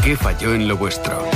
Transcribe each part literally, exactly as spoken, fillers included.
¿Qué falló en lo vuestro?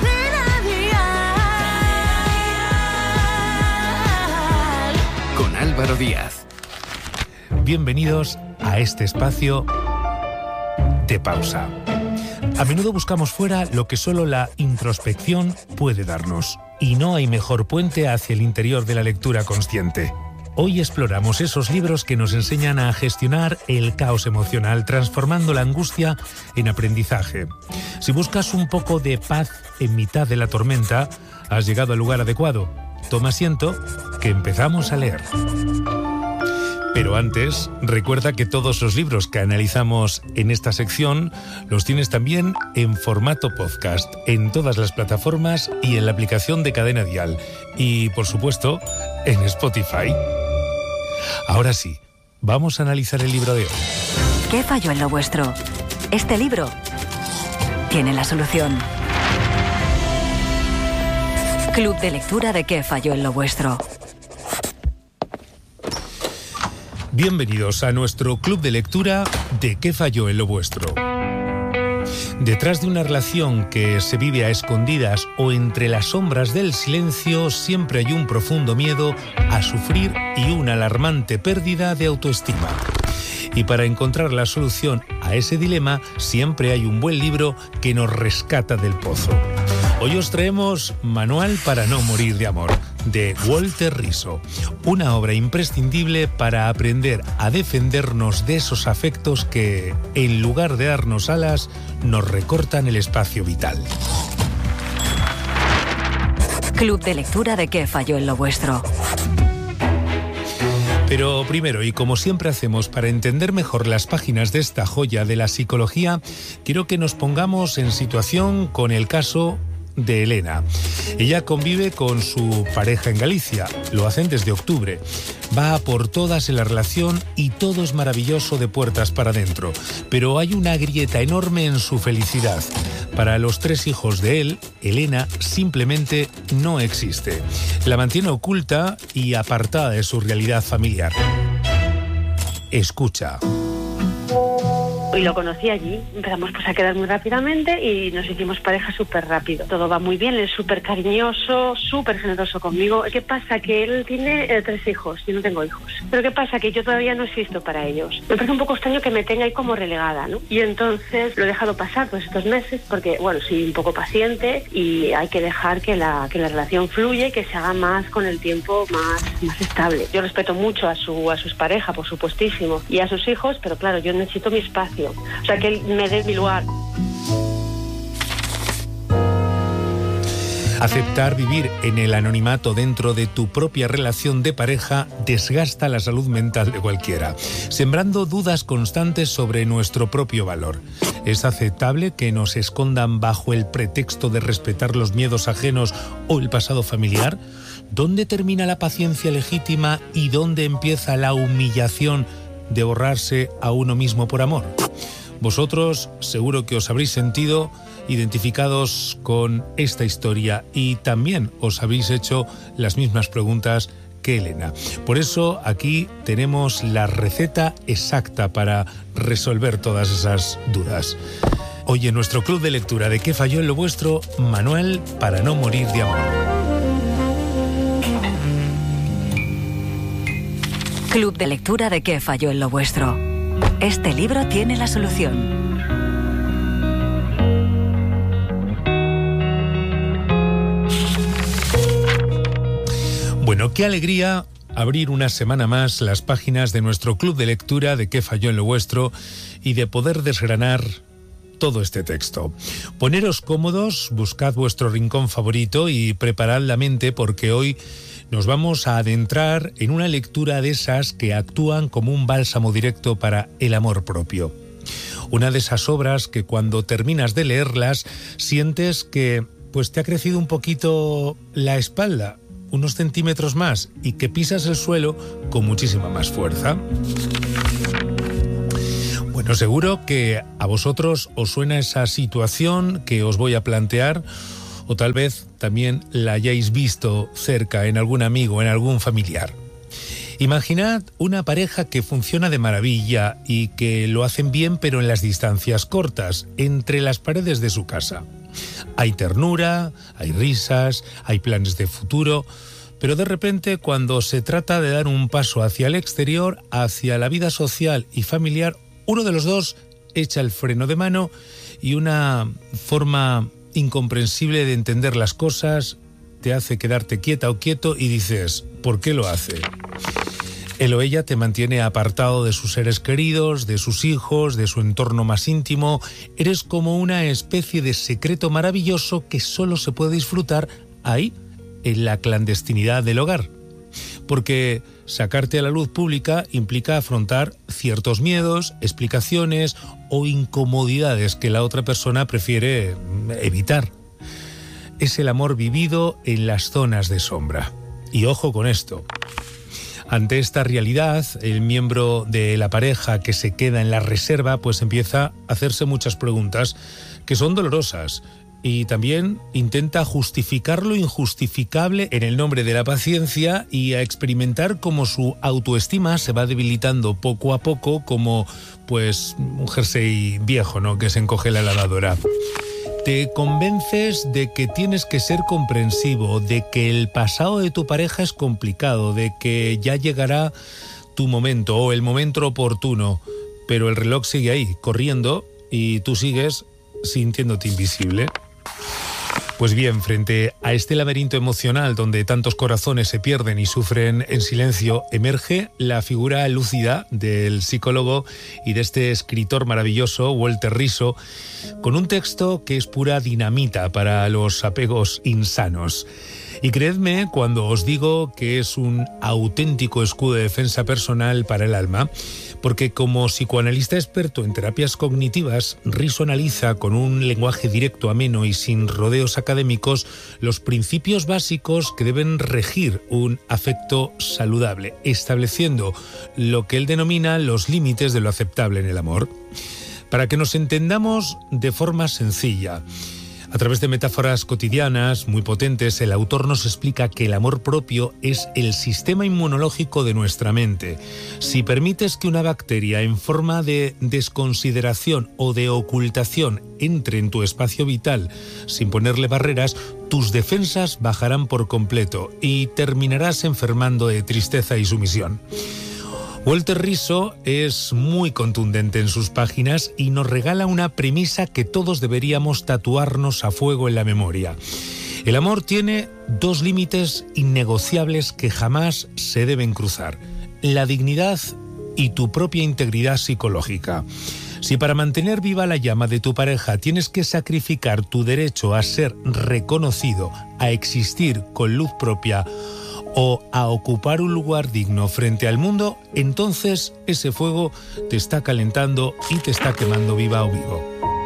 Con Álvaro Díaz. Bienvenidos a este espacio de pausa. A menudo buscamos fuera lo que solo la introspección puede darnos, y no hay mejor puente hacia el interior de la lectura consciente. Hoy exploramos esos libros que nos enseñan a gestionar el caos emocional, transformando la angustia en aprendizaje. Si buscas un poco de paz en mitad de la tormenta, has llegado al lugar adecuado. Toma asiento, que empezamos a leer. Pero antes, recuerda que todos los libros que analizamos en esta sección los tienes también en formato podcast, en todas las plataformas y en la aplicación de Cadena Dial. Y, por supuesto, en Spotify. Ahora sí, vamos a analizar el libro de hoy. ¿Qué falló en lo vuestro? Este libro tiene la solución. Club de lectura de ¿Qué falló en lo vuestro? Bienvenidos a nuestro club de lectura de ¿Qué falló en lo vuestro? Detrás de una relación que se vive a escondidas o entre las sombras del silencio, siempre hay un profundo miedo a sufrir y una alarmante pérdida de autoestima. Y para encontrar la solución a ese dilema, siempre hay un buen libro que nos rescata del pozo. Hoy os traemos Manual para no morir de amor, de Walter Rizzo, una obra imprescindible para aprender a defendernos de esos afectos que, en lugar de darnos alas, nos recortan el espacio vital. Club de lectura de ¿Qué falló en lo vuestro? Pero primero, y como siempre hacemos para entender mejor las páginas de esta joya de la psicología, quiero que nos pongamos en situación con el caso de Elena. Ella convive con su pareja en Galicia, lo hacen desde octubre. Va a por todas en la relación y todo es maravilloso de puertas para adentro, pero hay una grieta enorme en su felicidad. Para los tres hijos de él, Elena simplemente no existe. La mantiene oculta y apartada de su realidad familiar. Escucha. Y lo conocí allí, empezamos pues a quedar muy rápidamente y nos hicimos pareja súper rápido. Todo va muy bien, él es súper cariñoso, súper generoso conmigo. ¿Qué pasa? Que él tiene eh, tres hijos, yo no tengo hijos. Pero ¿qué pasa? Que yo todavía no existo para ellos. Me parece un poco extraño que me tenga ahí como relegada, ¿no? Y entonces lo he dejado pasar todos estos meses porque, bueno, soy un poco paciente y hay que dejar que la, que la relación fluya y que se haga más con el tiempo más, más estable. Yo respeto mucho a su, a sus parejas, por supuestísimo, y a sus hijos, pero claro, yo necesito mi espacio. O sea, que él me dé mi lugar. Aceptar vivir en el anonimato dentro de tu propia relación de pareja desgasta la salud mental de cualquiera, sembrando dudas constantes sobre nuestro propio valor. ¿Es aceptable que nos escondan bajo el pretexto de respetar los miedos ajenos o el pasado familiar? ¿Dónde termina la paciencia legítima y dónde empieza la humillación de borrarse a uno mismo por amor? Vosotros seguro que os habréis sentido identificados con esta historia y también os habéis hecho las mismas preguntas que Elena. Por eso aquí tenemos la receta exacta para resolver todas esas dudas. Hoy en nuestro club de lectura de ¿Qué falló en lo vuestro? Manual para no morir de amor. Club de lectura de ¿Qué falló en lo vuestro? Este libro tiene la solución. Bueno, qué alegría abrir una semana más las páginas de nuestro club de lectura de ¿Qué falló en lo vuestro? Y de poder desgranar todo este texto. Poneros cómodos, buscad vuestro rincón favorito y preparad la mente porque hoy nos vamos a adentrar en una lectura de esas que actúan como un bálsamo directo para el amor propio. Una de esas obras que cuando terminas de leerlas sientes que pues te ha crecido un poquito la espalda, unos centímetros más, y que pisas el suelo con muchísima más fuerza. Bueno, seguro que a vosotros os suena esa situación que os voy a plantear, o tal vez también la hayáis visto cerca en algún amigo, en algún familiar. Imaginad una pareja que funciona de maravilla y que lo hacen bien, pero en las distancias cortas, entre las paredes de su casa. Hay ternura, hay risas, hay planes de futuro, pero de repente cuando se trata de dar un paso hacia el exterior, hacia la vida social y familiar, uno de los dos echa el freno de mano y una forma incomprensible de entender las cosas te hace quedarte quieta o quieto y dices, ¿por qué lo hace? Él o ella te mantiene apartado de sus seres queridos, de sus hijos, de su entorno más íntimo. Eres como una especie de secreto maravilloso que solo se puede disfrutar ahí, en la clandestinidad del hogar. Porque sacarte a la luz pública implica afrontar ciertos miedos, explicaciones o incomodidades que la otra persona prefiere evitar. Es el amor vivido en las zonas de sombra. Y ojo con esto. Ante esta realidad, el miembro de la pareja que se queda en la reserva pues empieza a hacerse muchas preguntas que son dolorosas y también intenta justificar lo injustificable en el nombre de la paciencia y a experimentar cómo su autoestima se va debilitando poco a poco como pues un jersey viejo, ¿no?, que se encoge la lavadora. Te convences de que tienes que ser comprensivo, de que el pasado de tu pareja es complicado, de que ya llegará tu momento o el momento oportuno, pero el reloj sigue ahí, corriendo, y tú sigues sintiéndote invisible. Pues bien, frente a este laberinto emocional donde tantos corazones se pierden y sufren en silencio, emerge la figura lúcida del psicólogo y de este escritor maravilloso, Walter Rizzo, con un texto que es pura dinamita para los apegos insanos. Y creedme cuando os digo que es un auténtico escudo de defensa personal para el alma, porque como psicoanalista experto en terapias cognitivas, Rizzo analiza con un lenguaje directo, ameno y sin rodeos académicos los principios básicos que deben regir un afecto saludable, estableciendo lo que él denomina los límites de lo aceptable en el amor. Para que nos entendamos de forma sencilla, a través de metáforas cotidianas muy potentes, el autor nos explica que el amor propio es el sistema inmunológico de nuestra mente. Si permites que una bacteria en forma de desconsideración o de ocultación entre en tu espacio vital sin ponerle barreras, tus defensas bajarán por completo y terminarás enfermando de tristeza y sumisión. Walter Rizzo es muy contundente en sus páginas y nos regala una premisa que todos deberíamos tatuarnos a fuego en la memoria. El amor tiene dos límites innegociables que jamás se deben cruzar: la dignidad y tu propia integridad psicológica. Si para mantener viva la llama de tu pareja tienes que sacrificar tu derecho a ser reconocido, a existir con luz propia o a ocupar un lugar digno frente al mundo, entonces ese fuego te está calentando y te está quemando viva o vivo.